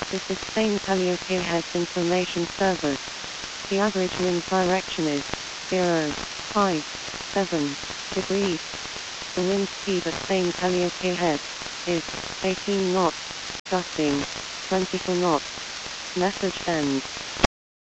This is Spain Calliope Heads Information Service. The average wind direction is 0.57 degrees. The wind speed at Spain Calliope Heads is 18 knots, gusting 24 knots. Message ends.